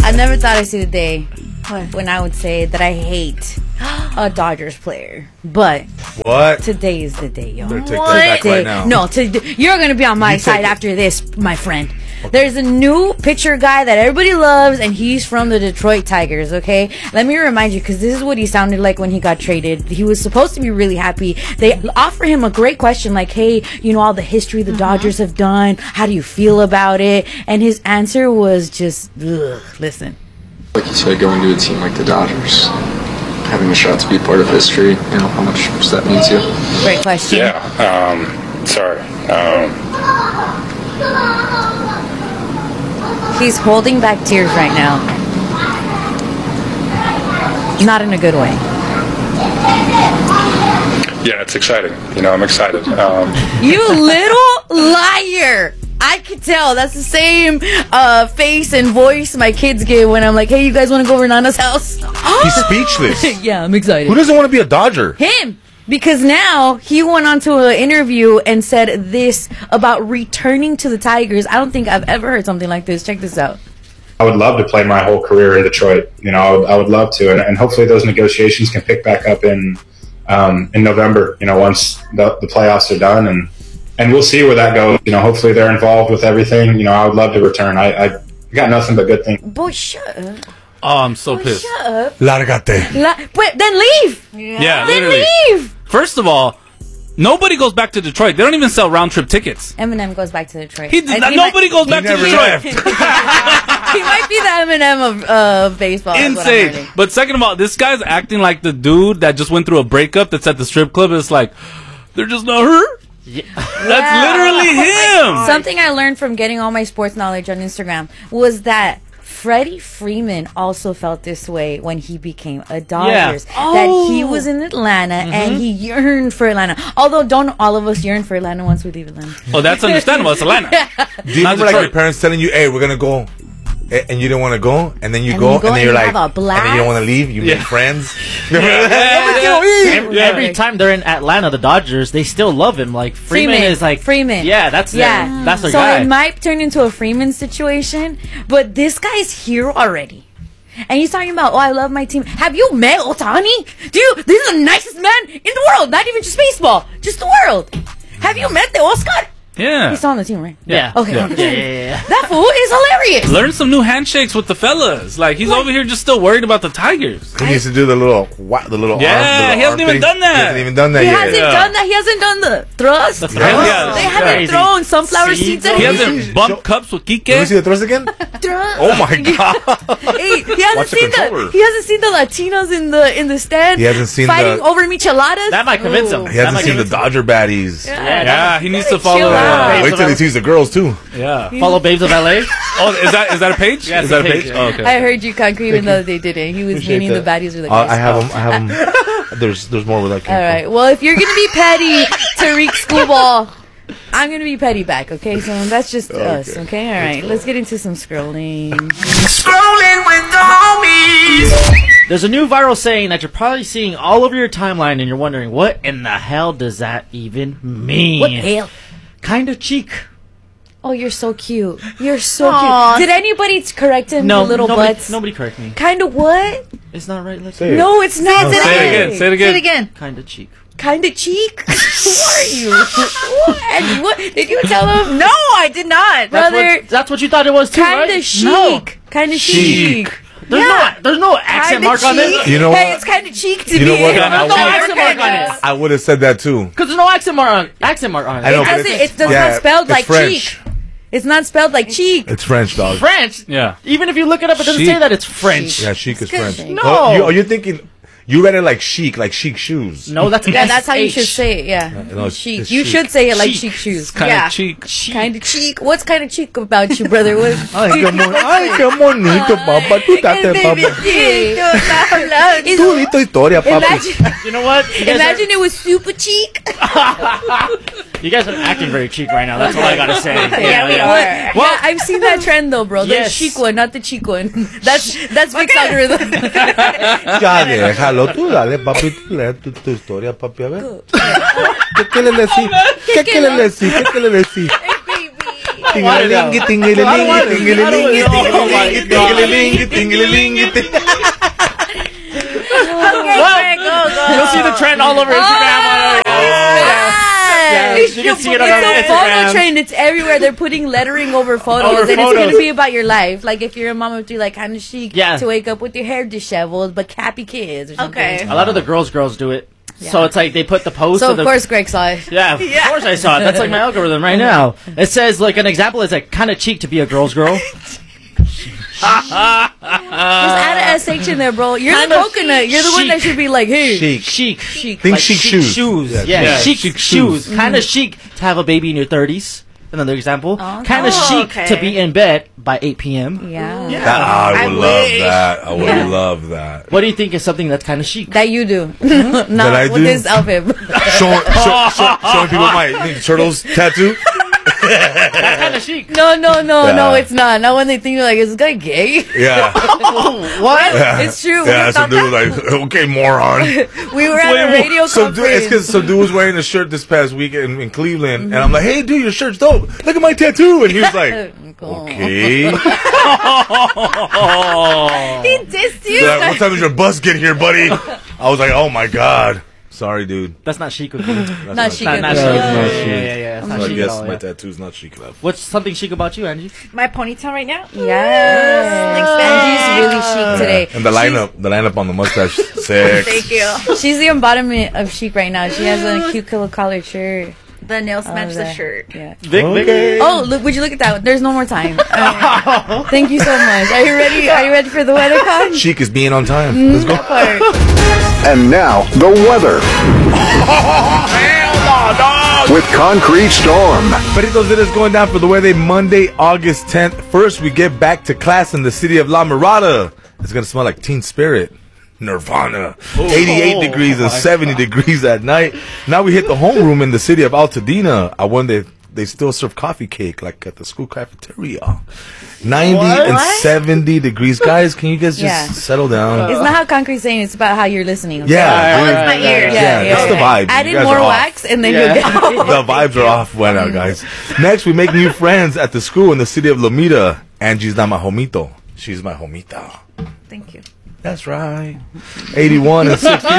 I never thought I'd see the day when I would say that I hate a Dodgers player. But what? Today is the day, yo. Better take that back right now. No, you're going to be on my side after this, my friend. Okay. There's a new pitcher guy that everybody loves, and he's from the Detroit Tigers, okay? Let me remind you, because this is what he sounded like when he got traded. He was supposed to be really happy. They offer him a great question, like, hey, you know, all the history the Dodgers have done. How do you feel about it? And his answer was just, ugh. Listen. Like you said, going to a team like the Dodgers, having a shot to be part of history, you know, how much does that mean to you? Great question. Yeah, sorry. He's holding back tears right now. Not in a good way. Yeah, it's exciting. You know, I'm excited. You little liar! I could tell. That's the same face and voice my kids give when I'm like, hey, you guys want to go over Nana's house? He's speechless. Yeah, I'm excited. Who doesn't want to be a Dodger? Him! Because now he went on to an interview and said this about returning to the Tigers. I don't think I've ever heard something like this. Check this out. I would love to play my whole career in Detroit. You know, I would love to. And hopefully those negotiations can pick back up in November, you know, once the playoffs are done. And we'll see where that goes. You know, hopefully they're involved with everything. You know, I would love to return. I got nothing but good things. Boy, shut up. Oh, I'm so pissed. Shut up. Largate. But then leave. Yeah, then literally. leave. First of all, nobody goes back to Detroit. They don't even sell round trip tickets. Eminem goes back to Detroit. Nobody goes back to Detroit. He might be the Eminem of baseball. Insane. But second of all, this guy's acting like the dude that just went through a breakup that's at the strip club. It's like, they're just not her. Yeah. That's literally him. Something I learned from getting all my sports knowledge on Instagram was that Freddie Freeman also felt this way when he became a Dodgers. Yeah. That he was in Atlanta and he yearned for Atlanta. Although don't all of us yearn for Atlanta once we leave Atlanta. Oh, that's understandable. It's Atlanta. Do you remember like your parents telling you, hey, we're going to go, and you didn't want to go, and then you go, and then you're like, and then you don't want to leave, you make friends. Every time they're in Atlanta, the Dodgers, they still love him. Like Freeman is like Freeman. Yeah, that's their guy. So it might turn into a Freeman situation, but this guy's here already. And he's talking about, oh, I love my team. Have you met Ohtani? Dude, this is the nicest man in the world. Not even just baseball, just the world. Have you met the Oscar? Yeah. He's still on the team, right? Yeah. Okay. Yeah. That fool is hilarious. Learn some new handshakes with the fellas. Like, he's over here just still worried about the Tigers. He used to do the little yeah, arm. He hasn't even done that. He hasn't even done that He yet. hasn't done that. He hasn't done the thrust. The thrust? Yeah, they haven't thrown sunflower seeds at He him. hasn't bumped cups with Kike. Let me see the thrust again. Oh my god! Hey, he hasn't seen the Latinos in the stand. He hasn't seen fighting over micheladas. That might convince him. He hasn't seen the Dodger baddies. Yeah, he needs to follow. Wait till he sees the girls too. Yeah, follow Babes of LA. Oh, is that a page? Yeah, is that a page? Oh, okay. I heard you, Concrete, even though they didn't. He was meaning the baddies were the guys. I have them. There's more where that came from. All right. Well, if you're gonna be petty, Tariq Schoolball, I'm gonna be petty back. Okay, so that's just us. Okay, all right. Let's get into some scrolling. Scrolling with the homies. There's a new viral saying that you're probably seeing all over your timeline, and you're wondering what in the hell does that even mean? What the hell? Kind of cheek. Oh, you're so cute. You're so cute. Did anybody correct him? No, the little butts. Nobody correct me. Kind of what? It's not right. Let's say it. No, it's not. Say it again. Kind of cheek. Kind of cheek? Who are you? What? Did you tell him? No, I did not. Brother. That's what you thought it was too, right? Kind of chic. No. Kind of chic. There's no accent mark on it. You know Hey, what? it's kind of cheek to me. You know what? There's no accent mark on it. I would have said that too. Because there's no accent mark on it. I know, It's not spelled like French. cheek. It's not spelled like cheek. It's French, dog. French. Yeah. Even if you look it up, it doesn't Chic. say that it's French. Yeah, chic is French. No. You're thinking. You read it like chic shoes. No, that's that's how you should say it. Yeah, no, chic. it's You chic. should say it like chic shoes. Kind of cheek. Kind of cheek. What's kind of cheek about you, brother? What? Ay, qué bonito, papá. Tú date, papá. Tú di tu historia, papi. You know what? Imagine it was super cheek. You guys are acting very cheek right now. That's all I gotta say. Yeah, we are. Well, yeah, I've seen that trend though, bro. The chic one, not the cheek one. That's Vic's algorithm. Ya déjalo, tú dale, papi, tú lee tu historia, papi, a ver. ¿Qué le decí? ¿Qué le decí? You'll see the trend all over Instagram. You can see it on Instagram. It's a photo trend. It's everywhere. They're putting lettering over photos, and it's going to be about your life. Like if you're a mom of three, like kind of chic to wake up with your hair disheveled, but happy kids or something. Okay. A lot of the girls do it. Yeah. So it's like they put the post. So of course Greg saw it. Yeah, of course I saw it. That's like my algorithm right now. It says like an example is like kind of cheek to be a girl's girl. Just add an SH in there, bro. You're the coconut. You're the one that should be like, hey, chic. Think like chic shoes. Yeah, chic shoes. Kind of chic to have a baby in your 30s. Another example. Kind of chic to be in bed by 8 p.m. Yeah. I would love that. I would love that. What do you think is something that's kind of chic? That you do. Not with this outfit. Showing people my Turtles tattoo. That's kind of chic. No, it's not. Not when they think you're like, is this guy gay? Yeah. What? Yeah. It's true. Yeah, some dude was like, okay, moron. We were at a radio conference. It's because some dude was wearing a shirt this past week in Cleveland, and I'm like, hey, dude, your shirt's dope. Look at my tattoo. And he was like, okay. He dissed you. Yeah, what time does your bus get here, buddy? I was like, oh my God. Sorry, dude. That's not chic with me. Not chic. Yeah. So I guess my tattoo's not chic enough. What's something chic about you, Angie? My ponytail right now? Yes. Angie's really chic today. And the lineup on the mustache, sick. Thank you. She's the embodiment of chic right now. She has a cute little collared shirt. The nails match the shirt. Yeah. Vic. Oh, look! Would you look at that? There's no more time. Thank you so much. Are you ready? Are you ready for the weather, Con? Chic is being on time. Let's go. And now the weather. With Concrete Storm. Peritos, it is going down for the weather Monday, August 10th. First, we get back to class in the city of La Mirada. It's going to smell like Teen Spirit. Nirvana. 88 degrees and 70 degrees at night. Now we hit the homeroom in the city of Altadena. I wonder if they still serve coffee cake like at the school cafeteria. 90 and 70 degrees. Guys, can you guys just settle down? It's not how Concrete's saying, it's about how you're listening. Okay? Yeah. It's my ears. Yeah, that's the vibe. Add in more wax and then you'll get the vibes are off right now, guys. Next, we make new friends at the school in the city of Lomita. Angie's not my homito. She's my homita. Thank you. That's right. 81 and 60.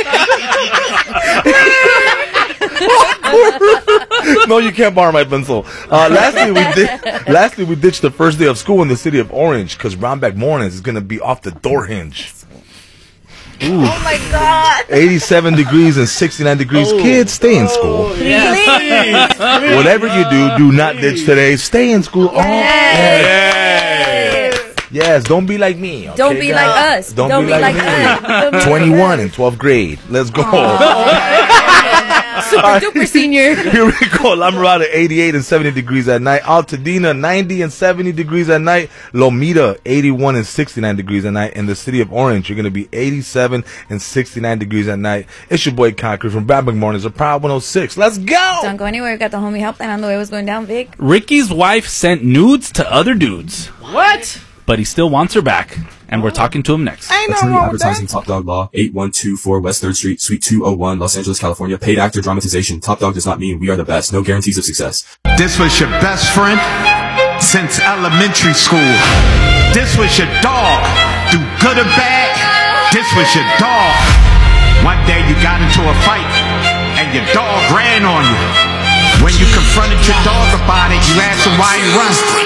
No, you can't borrow my pencil. Lastly, we ditched the first day of school in the city of Orange because Brownback Mornings is going to be off the door hinge. Ooh. Oh my God. 87 degrees and 69 degrees. Kids, stay in school. Please. Whatever you do not ditch today. Stay in school. Yes, don't be like me. Okay, don't be like us. Don't be like us. 21 in 12th grade. Let's go. Super duper senior. Here we go. La Mirada, 88 and 70 degrees at night. Altadena, 90 and 70 degrees at night. Lomita, 81 and 69 degrees at night. In the city of Orange, you're going to be 87 and 69 degrees at night. It's your boy Concrete from Brownback Mornings of Proud 106. Let's go. Don't go anywhere. We got the homie helpline on the way. What's going down, Vic? Ricky's wife sent nudes to other dudes. What? But he still wants her back. And we're talking to him next. That's in the Advertising Top Dog Law, 8124 West 3rd Street, Suite 201, Los Angeles, California. Paid actor dramatization. Top Dog does not mean we are the best. No guarantees of success. This was your best friend since elementary school. This was your dog. Do good or bad, this was your dog. One day you got into a fight and your dog ran on you. When you confronted your dog about it, you asked him why he run.